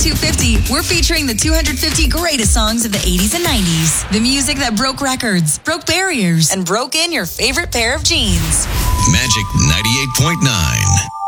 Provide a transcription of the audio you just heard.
250, we're featuring the 250 greatest songs of the 80s and 90s. The music that broke records, broke barriers, and broke in your favorite pair of jeans. Magic 98.9.